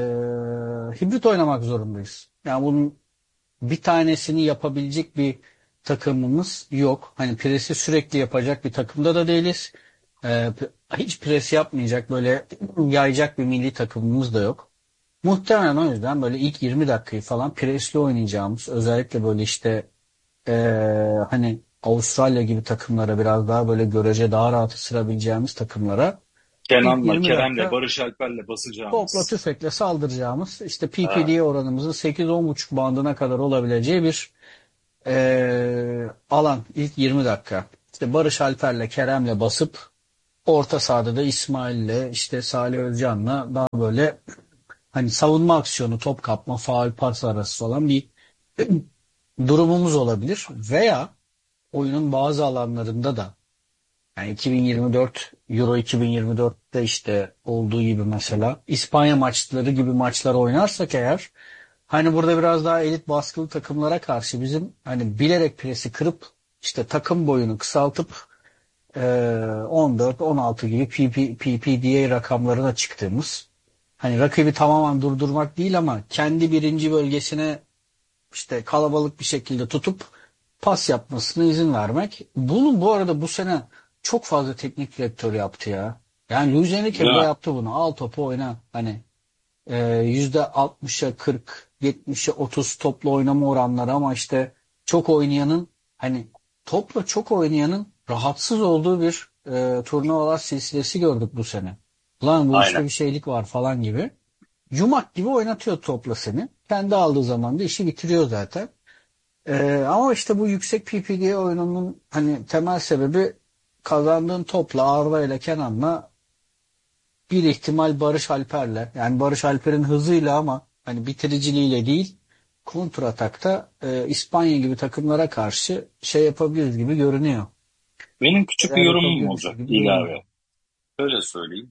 hibrit oynamak zorundayız. Yani bunun bir tanesini yapabilecek bir takımımız yok. Hani presi sürekli yapacak bir takımda da değiliz. Hiç pres yapmayacak, böyle yayacak bir milli takımımız da yok. Muhtemelen o yüzden böyle ilk 20 dakikayı falan presli oynayacağımız, özellikle böyle işte hani Avustralya gibi takımlara, biraz daha böyle görece daha rahat ısırabileceğimiz takımlara ilk Kenan'la, 20 Kerem'le, dakika Barış Alper'le topla basacağımız. tüfekle saldıracağımız, işte Ha, PPD oranımızın 8-10,5 bandına kadar olabileceği bir alan ilk 20 dakika. İşte Barış Alper'le, Kerem'le basıp orta sahada da İsmail'le, işte Salih Özcan'la daha böyle hani savunma aksiyonu, top kapma, faul, pas arası olan bir durumumuz olabilir. Veya oyunun bazı alanlarında da, yani 2024 Euro 2024'te işte olduğu gibi, mesela İspanya maçları gibi maçlar oynarsak eğer, hani burada biraz daha elit baskılı takımlara karşı bizim hani bilerek presi kırıp işte takım boyunu kısaltıp 14-16 gibi PPDA rakamlarına çıktığımız, hani rakibi tamamen durdurmak değil ama kendi birinci bölgesine işte kalabalık bir şekilde tutup pas yapmasına izin vermek. Bunu bu arada bu sene çok fazla teknik direktör yaptı ya. Yani Luis Enrique değil bile mi? yaptı bunu. Al topu oyna. Hani %60'a 40, 70'e 30 topla oynama oranları, ama işte çok oynayanın, hani topla çok oynayanın rahatsız olduğu bir turnuvalar silsilesi gördük bu sene. Ulan bu işte Aynen. bir şeylik var falan gibi. Yumak gibi oynatıyor topla seni. Kendi aldığı zaman da işi bitiriyor zaten. Ama işte bu yüksek PPG oyununun hani temel sebebi, kazandığın topla Arda ile Kenan'la, bir ihtimal Barış Alper'le, yani Barış Alper'in hızıyla ama hani bitiriciliğiyle değil, kontratakta İspanya gibi takımlara karşı şey yapabiliriz gibi görünüyor. Benim küçük bir Neler yorumum yapabilirmişiz olacak gibi görünüyor. ilave. Şöyle söyleyeyim.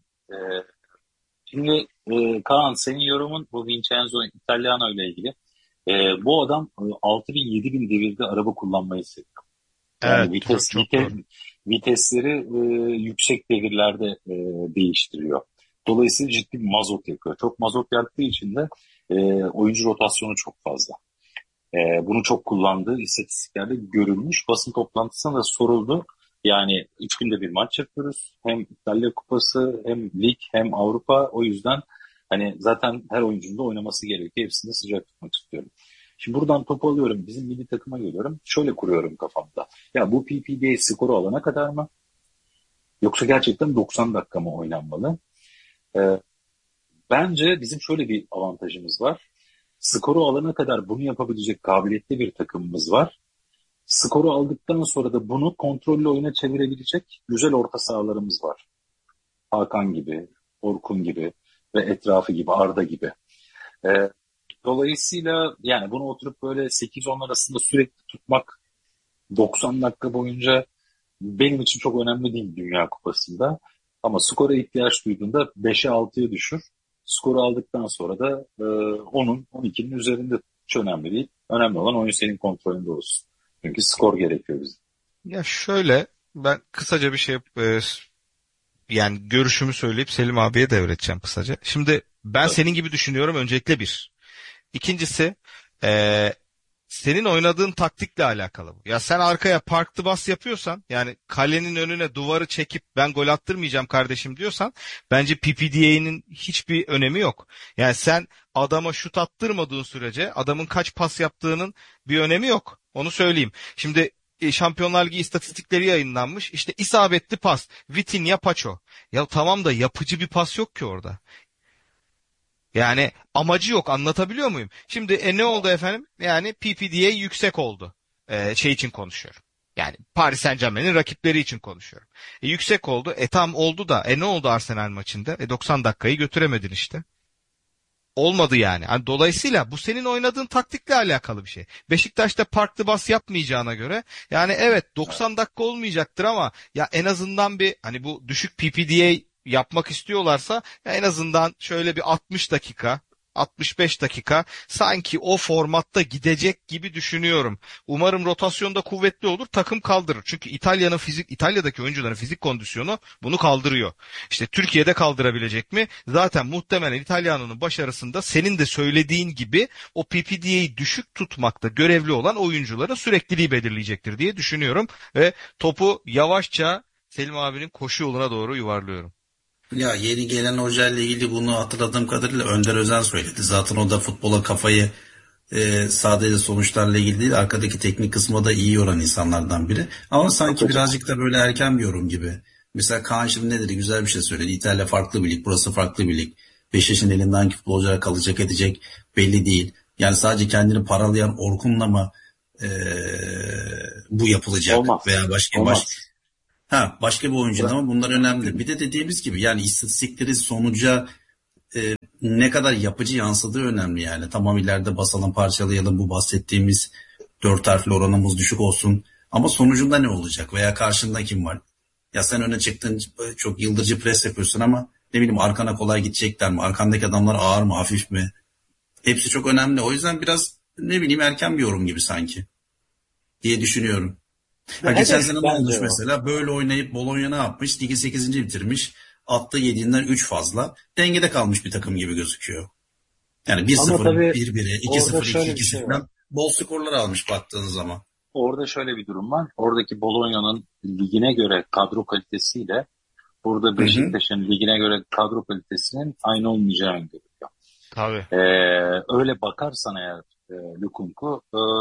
Şimdi Kaan, senin yorumun bu Vincenzo Italiano ile ilgili. Bu adam 6.000 bin devirde araba kullanmayı seviyor. Evet, Yani çok çok doğru. vitesleri yüksek devirlerde değiştiriyor. Dolayısıyla ciddi bir mazot yakıyor. Çok mazot yaktığı için de oyuncu rotasyonu çok fazla. Bunu çok kullandığı istatistiklerde görülmüş. Basın toplantısında da soruldu. Yani 3 günde bir maç yapıyoruz. Hem İtalya Kupası, hem lig, hem Avrupa. O yüzden hani zaten her oyuncunun da oynaması gerekiyor. Hepsini de sıcak tutmak istiyorum. Şimdi buradan topu alıyorum. Bizim milli takıma geliyorum. Şöyle kuruyorum kafamda. Ya bu PPD skoru alana kadar mı? Yoksa gerçekten 90 dakika mı oynanmalı? Ee, Bence bizim şöyle bir avantajımız var. Skoru alana kadar bunu yapabilecek kabiliyetli bir takımımız var. Skoru aldıktan sonra da bunu kontrollü oyuna çevirebilecek güzel orta sahalarımız var. Hakan gibi, Orkun gibi ve etrafı gibi, Arda gibi. Ee, Dolayısıyla yani bunu oturup böyle 8-10 arasında sürekli tutmak 90 dakika boyunca benim için çok önemli değil Dünya Kupası'nda. Ama skora ihtiyaç duyduğunda 5'e 6'ya düşür. Skoru aldıktan sonra da 10'un 12'nin üzerinde, hiç önemli değil. Önemli olan oyun senin kontrolünde olsun. Çünkü skor gerekiyor bize. Ya şöyle, ben kısaca bir şey yani görüşümü söyleyip Selim abiye devredeceğim kısaca. Şimdi ben Tabii. senin gibi düşünüyorum, öncelikle bir. İkincisi, e, senin oynadığın taktikle alakalı bu. Ya sen arkaya park the bus yapıyorsan, yani kalenin önüne duvarı çekip ben gol attırmayacağım kardeşim diyorsan, bence PPDA'nın hiçbir önemi yok. Yani sen adama şut attırmadığın sürece adamın kaç pas yaptığının bir önemi yok. Onu söyleyeyim. Şimdi Şampiyonlar Ligi istatistikleri yayınlanmış. İşte isabetli pas, Vitinha, Paço. Ya tamam da yapıcı bir pas yok ki orada. Yani amacı yok, anlatabiliyor muyum? Şimdi ne oldu efendim? Yani PPDA yüksek oldu. Şey için konuşuyorum. Yani Paris Saint-Germain'in rakipleri için konuşuyorum. Yüksek oldu. Tam oldu da ne oldu Arsenal maçında? 90 dakikayı götüremedin işte. Olmadı yani. Hani dolayısıyla bu senin oynadığın taktikle alakalı bir şey. Beşiktaş'ta park the bus yapmayacağına göre, yani evet 90 dakika olmayacaktır ama ya en azından bir, hani bu düşük PPDA yapmak istiyorlarsa ya en azından şöyle bir 60 dakika, 65 dakika sanki o formatta gidecek gibi düşünüyorum. Umarım rotasyonda kuvvetli olur, takım kaldırır. Çünkü İtalya'daki oyuncuların fizik kondisyonu bunu kaldırıyor. İşte Türkiye'de kaldırabilecek mi? Zaten muhtemelen İtalyano'nun başarısında senin de söylediğin gibi o PPD'yi düşük tutmakta görevli olan oyuncuların sürekliliği belirleyecektir diye düşünüyorum ve topu yavaşça Selim abinin koşu yoluna doğru yuvarlıyorum. Ya yeni gelen hoca ile ilgili bunu hatırladığım kadarıyla Önder Özen söyledi. Zaten o da futbola kafayı sadece sonuçlarla ilgili değil, arkadaki teknik kısmı da iyi yoran insanlardan biri. Ama sanki Bakacağım. birazcık da böyle erken bir yorum gibi. Mesela Kaan şimdi ne dedi? Güzel bir şey söyledi. İtalya farklı bir lig, burası farklı bir lig. Beşiktaş'ın elinde hangi futbolcular kalacak edecek belli değil. Yani sadece kendini paralayan Orkun'la mı e, bu yapılacak Olmaz. veya Olmaz. başka bir oyuncu ama bunlar önemli. Bir de dediğimiz gibi yani istatistikleri sonuca ne kadar yapıcı yansıdığı önemli yani. Tamam ileride basalım parçalayalım bu bahsettiğimiz dört harfli oranımız düşük olsun. Ama sonucunda ne olacak veya karşında kim var? Ya sen öne çıktın çok yıldırıcı pres yapıyorsun ama ne bileyim arkana kolay gidecekler mi? Arkandaki adamlar ağır mı hafif mi? Hepsi çok önemli. O yüzden biraz ne bileyim erken bir yorum gibi sanki diye düşünüyorum. Ha, geçen Hedef sene ne olmuş bence o. mesela? Böyle oynayıp Bologna ne yapmış? Ligi 8. bitirmiş. Attığı 7'inden 3 fazla. Dengede kalmış bir takım gibi gözüküyor. Yani Ama 1-0, tabii 1-1'e, orada 2-0, şöyle bir 2-2'si şey var. falan bol skorlar almış baktığınız zaman. Orada şöyle bir durum var. Oradaki Bologna'nın ligine göre kadro kalitesiyle burada Hı hı. Beşiktaş'ın ligine göre kadro kalitesinin aynı olmayacağı öngörülüyor. Tabii. Öyle bakarsan eğer Lukunku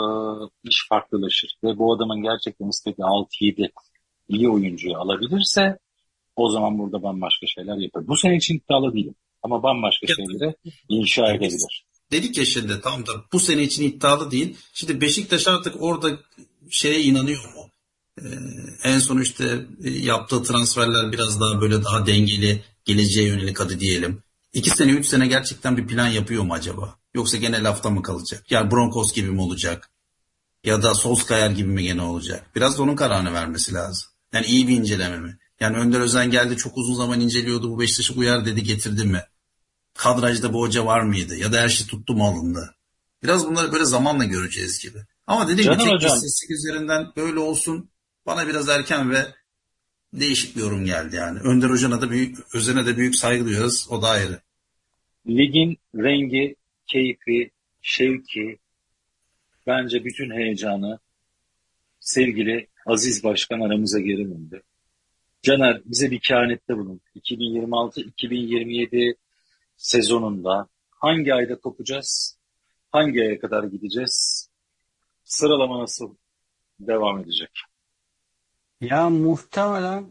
iş farklılaşır. Ve bu adamın gerçekten istediği 6-7 iyi oyuncuyu alabilirse o zaman burada bambaşka şeyler yapar. Bu sene için iddialı değilim. Ama bambaşka Ya, şeyleri inşa yani biz edebilir. dedik ya şimdi tam da bu sene için iddialı değil. Şimdi Beşiktaş artık orada şeye inanıyor mu? Ee, En son işte yaptığı transferler biraz daha böyle daha dengeli, geleceğe yönelik hadi diyelim. 2 sene 3 sene gerçekten bir plan yapıyor mu acaba? Yoksa gene lafta mı kalacak? Yani Broncos gibi mi olacak? Ya da Solskjaer gibi mi gene olacak? Biraz da onun kararını vermesi lazım. Yani iyi bir inceleme mi? Yani Önder Özen geldi çok uzun zaman inceliyordu, bu Beşiktaş'ı uyar dedi, getirdi mi? Kadrajda bu hoca var mıydı? Ya da her şey tuttu mu alındı? Biraz bunları böyle zamanla göreceğiz gibi. Ama dediğim gibi Canan tek bir Hocam, istatistik üzerinden böyle olsun bana biraz erken ve değişik bir yorum geldi yani. Önder Hoca'na da Özen'e de büyük saygı duyuyoruz. O da ayrı. ligin rengi, keyfi, şevki, bence bütün heyecanı sevgili Aziz Başkan aramıza geri döndü. Caner bize bir kehanette bulun. 2026-2027 sezonunda hangi ayda kopacağız? Hangi aya kadar gideceğiz? Sıralama nasıl devam edecek? Ya muhtemelen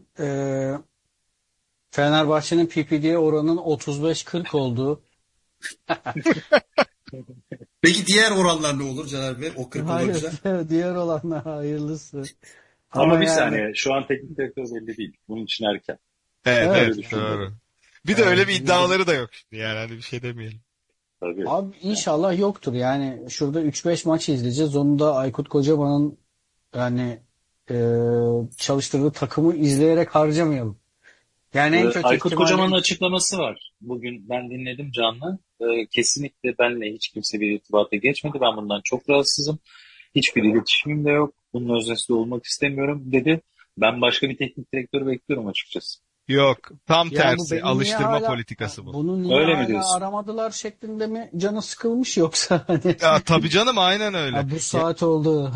Fenerbahçe'nin PPD oranının 35-40 olduğu. Peki diğer oranlar ne olur Caner Bey? O 40 Hayır, olunca? diğer olanlar hayırlısı. Ama Ama bir yani saniye, şu an teknik direktör belli değil. Bunun için erken. Evet, Ben evet, öyle evet, düşünüyorum. doğru. Bir de öyle evet, bir iddiaları da yok şimdi yani hani bir şey demeyelim. Tabii. abi inşallah yoktur. Yani şurada 3-5 maç izleyeceğiz. Onu da Aykut Kocaman'ın yani çalıştırdığı takımı izleyerek harcamayalım. Yani en kötü Aykut ihtimalle Kocaman'ın açıklaması var. Bugün ben dinledim canlı. Kesinlikle benle hiç kimse bir irtibata geçmedi. Ben bundan çok rahatsızım. Hiçbir iletişimim de yok. Bunun öznesi de olmak istemiyorum dedi. Ben başka bir teknik direktör bekliyorum açıkçası. Yok, tam ya bu tersi. beni niye Alıştırma hala politikası bu. bunu niye Öyle mi hala diyorsun? aramadılar şeklinde mi canı sıkılmış yoksa hani Ya tabii canım aynen öyle. bu Ya, saat oldu.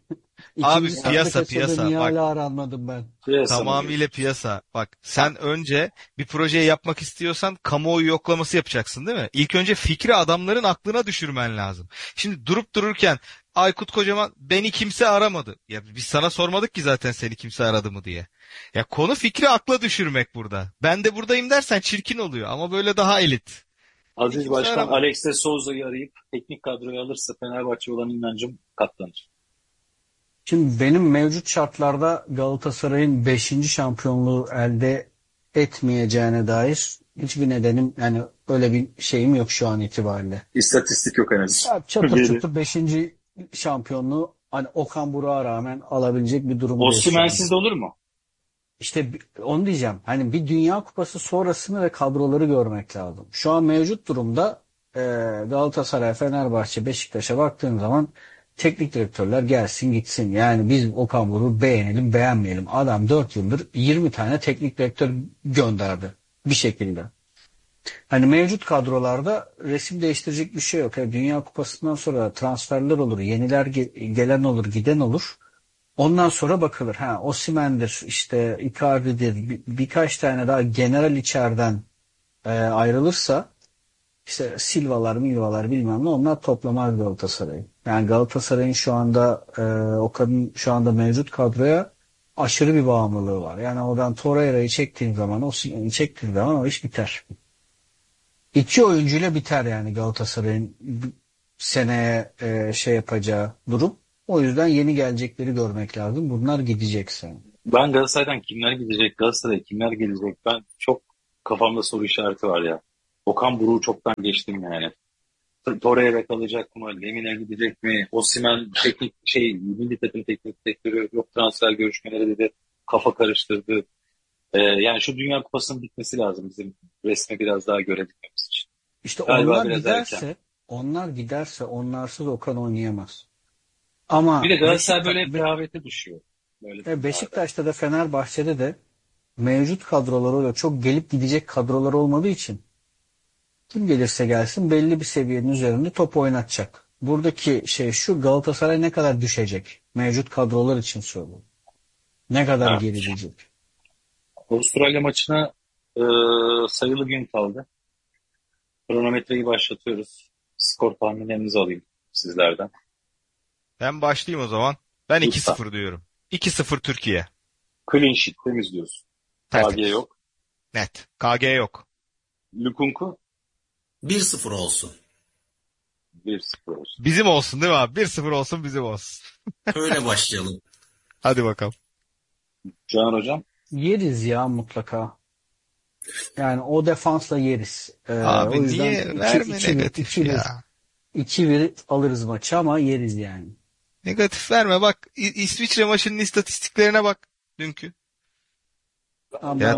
abi İkinci saatte piyasa kaçırdı piyasa niye bak. hala aranmadım ben? Piyasa mı Tamamıyla diyorsun? piyasa. Bak sen önce bir projeyi yapmak istiyorsan kamuoyu yoklaması yapacaksın değil mi? İlk önce fikri adamların aklına düşürmen lazım. Şimdi durup dururken Aykut Kocaman beni kimse aramadı. Ya biz sana sormadık ki zaten seni kimse aradı mı diye. Ya konu fikri akla düşürmek burada. Ben de buradayım dersen çirkin oluyor ama böyle daha elit. Beni Aziz kimse Başkan aramadı. Alex de Souza'yı arayıp teknik kadroya alırsa Fenerbahçe olan inancım katlanır. Şimdi benim mevcut şartlarda Galatasaray'ın beşinci şampiyonluğu elde etmeyeceğine dair hiçbir nedenim yani öyle bir şeyim yok şu an itibariyle. İstatistik yok henüz. Ya çatır Veri. çatır beşinci şampiyonluğu hani Okan Buruk'a rağmen alabilecek bir durumdayız şu anda. Osimhen'siz de olur mu? İşte onu diyeceğim. Hani bir Dünya Kupası sonrasını ve kadroları görmek lazım. Şu an mevcut durumda Galatasaray, Fenerbahçe, Beşiktaş'a baktığın zaman teknik direktörler gelsin gitsin. Yani biz Okan Buruk'u beğenelim beğenmeyelim. Adam 4 yıldır 20 tane teknik direktör gönderdi bir şekilde. Hani mevcut kadrolarda resim değiştirecek bir şey yok. Yani Dünya Kupası'ndan sonra transferler olur, yeniler gelen olur, giden olur. Ondan sonra bakılır. Ha, Osimhen'dir, işte Icardi'dir, birkaç tane daha general içeriden ayrılırsa işte Silvalar, Milvalar bilmem ne onlar toplamaz Galatasaray'ı. Yani Galatasaray'ın şu anda Okan'ın şu anda mevcut kadroya aşırı bir bağımlılığı var. Yani oradan Torreira'yı çektiğin zaman, Osimhen'i çektiğin zaman o iş biter. İki oyuncuyla biter yani Galatasaray'ın seneye şey yapacağı durum. O yüzden yeni gelecekleri görmek lazım. Bunlar gidecekse. Ben Galatasaray'dan kimler gidecek, Galatasaray'a kimler gelecek? Ben çok kafamda soru işareti var ya. Okan Buruk'u çoktan geçtim yani. Torreira kalacak mı? Lemina gidecek mi? Osimhen teknik milli takım teknik direktörü yok transfer görüşmeleri dedi. Kafa karıştırdı. Yani şu Dünya Kupası'nın bitmesi lazım bizim resme biraz daha görebilmemiz için. İşte Galiba onlar biraz erken. giderse, onlar giderse onlarsız Okan oynayamaz. Ama Bir de Galatasaray böyle hep rehavete düşüyor. Böyle durumlarda. Beşiktaş'ta da Fenerbahçe'de de mevcut kadroları çok gelip gidecek kadrolar olmadığı için kim gelirse gelsin belli bir seviyenin üzerinde top oynatacak. Buradaki şey şu, Galatasaray ne kadar düşecek? Mevcut kadrolar için söylüyorum. Ne kadar Evet. gerileyecek? Avustralya maçına e, sayılı gün kaldı. Kronometreyi başlatıyoruz. Skor tahminlerinizi alayım sizlerden. Ben başlayayım o zaman. Ben Lütfen. 2-0 diyorum. 2-0 Türkiye. Clean sheet temiz diyorsun. KG Tertemiz. yok. Net. KG yok. Lukunku 1-0 olsun. 1-0 olsun. Bizim olsun değil mi abi? 1-0 olsun bizim olsun. Öyle başlayalım. Hadi bakalım. Can Hocam Yeriz ya mutlaka. Yani o defansla yeriz. O Abi yüzden niye verme 2-1 negatif ya? 2-1 alırız maçı ama yeriz yani. Negatif verme bak. İsviçre maçının istatistiklerine bak. Dünkü. Ama Ya ben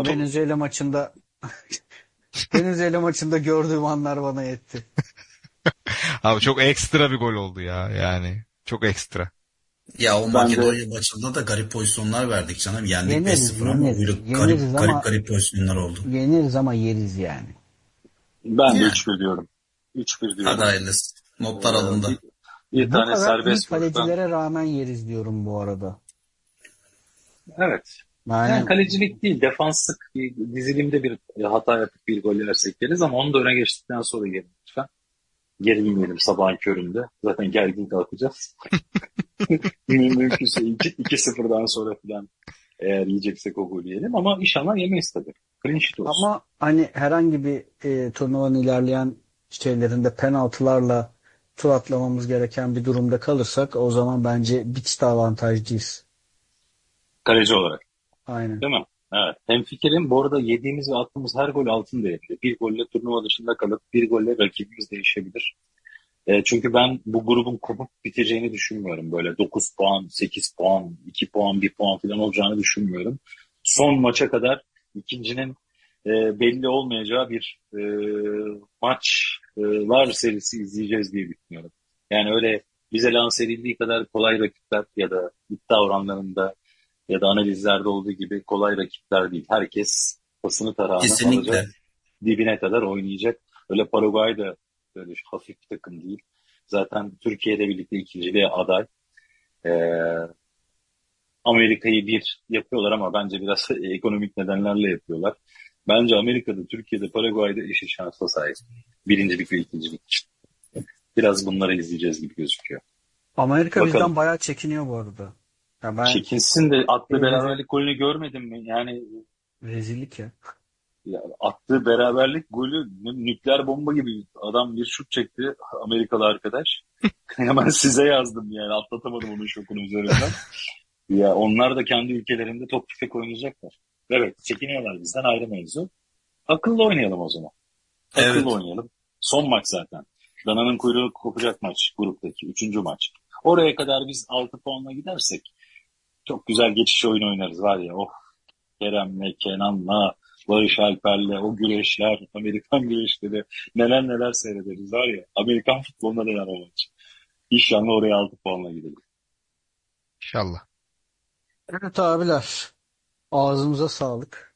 Venezuela maçında gördüğüm anlar bana yetti. abi çok ekstra bir gol oldu ya yani. Çok ekstra. Ya o ben de Makedonya maçında da garip pozisyonlar verdik canım. Yendik Yeneriz, 5-0 ama yeneriz. böyle Yeneriz ama garip pozisyonlar oldu. yeriz yani. ben de Yani 3-1 diyorum. 3-1 hadi diyorum. hayırlısı. Ee, Notlar bir, alındı. bir Bu tane kadar iyi serbest vuruştan. kalecilere rağmen yeriz diyorum bu arada. Evet. Yani Yani kalecilik değil, defanslık bir dizilimde bir hata yapıp bir gol yersek yeriz ama onu da öne geçtikten sonra gelin lütfen. Gerilmeyelim sabahın köründe. Zaten gergin kalkacağız. Mümkünse 2-0'dan sonra falan eğer yiyeceksek o golü yiyelim ama inşallah yemeyiz tabii. Clean sheet olsun. ama hani herhangi bir turnuvanın ilerleyen şeylerinde penaltılarla tur atlamamız gereken bir durumda kalırsak o zaman bence bir avantajlıyız. Kaleci olarak. Aynen. Değil mi? Evet. Hemfikirim. Bu arada yediğimiz ve attığımız her gol altın değerinde. Bir golle turnuva dışında kalıp bir golle rakibimiz değişebilir. Çünkü ben bu grubun kopup biteceğini düşünmüyorum. Böyle 9 puan, 8 puan, 2 puan, 1 puan falan olacağını düşünmüyorum. Son maça kadar ikincinin belli olmayacağı bir maçlar serisi izleyeceğiz diye düşünüyorum. Yani öyle bize lanse edildiği kadar kolay rakipler ya da iddia oranlarında ya da analizlerde olduğu gibi kolay rakipler değil. Herkes pasını tarağını alacak, Kesinlikle. dibine kadar oynayacak. Öyle Paraguay da böyle hafif bir takım değil. Zaten Türkiye'de birlikte ikinciliğe aday. Ee, Amerika'yı bir yapıyorlar ama bence biraz ekonomik nedenlerle yapıyorlar. Bence Amerika'da, Türkiye'de, Paraguay'da eşit şansla sahip. Birincilik ve ikincilik için. Biraz bunları izleyeceğiz gibi gözüküyor. Amerika Bakalım. bizden bayağı çekiniyor bu arada. Ya ben Çekinsin de atlı şeyleri beraberlik golünü görmedin mi? Yani rezillik ya. ya, attığı beraberlik golü nükleer bomba gibi adam bir şut çekti Amerikalı arkadaş. Hemen size yazdım yani atlatamadım onun şokunu üzerinden. Ya onlar da kendi ülkelerinde top tüfek oynayacaklar. Evet çekiniyorlar bizden ayrı mevzu. Akıllı oynayalım o zaman. Akıllı Evet. oynayalım. Son maç zaten. Dana'nın kuyruğu kopacak maç gruptaki. Üçüncü maç. Oraya kadar biz 6 puanla gidersek çok güzel geçiş oyunu oynarız var ya. Oh Kerem'le, Kenan'la, Barış Alper'le o güreşler, Amerikan güreşleri neler neler seyrederiz var ya. Amerikan futboluna neler o maç. İnşallah oraya 6 puanla gidelim. İnşallah. Evet abiler, ağzımıza sağlık.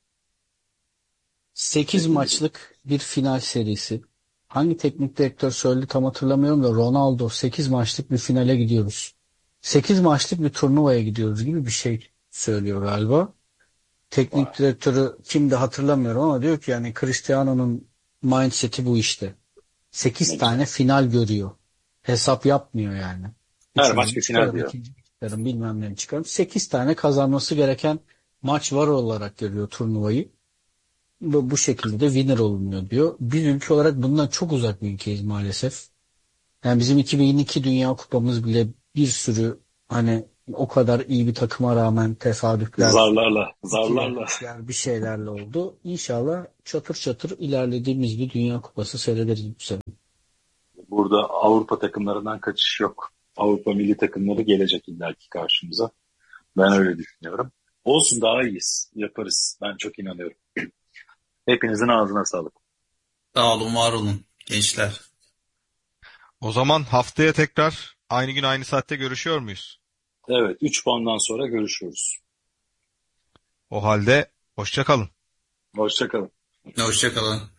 8 Kesinlikle. maçlık bir final serisi. Hangi teknik direktör söyledi tam hatırlamıyorum da Ronaldo 8 maçlık bir finale gidiyoruz. 8 maçlık bir turnuvaya gidiyoruz gibi bir şey söylüyor galiba. Vay. Teknik direktörü kimdi hatırlamıyorum ama diyor ki yani Cristiano'nun mindset'i bu işte. Ne 8 güzel. tane final görüyor. Hesap yapmıyor yani. Her maç Üçüncüyü bir final çıkarım, diyor. ikinciyi çıkarım, bilmem ne çıkarım. 8 tane kazanması gereken maç var olarak görüyor turnuvayı. Bu şekilde de winner olunuyor diyor. Biz ülke olarak bundan çok uzak bir ülkeyiz maalesef. Yani bizim 2002 Dünya Kupamız bile bir sürü hani o kadar iyi bir takıma rağmen tesadüfler, Zarlarla, iki zarlarla. yenilgiler bir şeylerle oldu. İnşallah çatır çatır ilerlediğimiz bir Dünya Kupası seyrederiz bu sene. Burada Avrupa takımlarından kaçış yok. Avrupa milli takımları gelecek illaki karşımıza. Ben öyle düşünüyorum. Olsun, daha iyiyiz. Yaparız. Ben çok inanıyorum. Hepinizin ağzına sağlık. Sağ olun, var olun gençler. O zaman haftaya tekrar aynı gün aynı saatte görüşüyor muyuz? Evet, 3 puandan sonra görüşürüz. O halde hoşça kalın. Hoşça kalın. Hoşça kalın.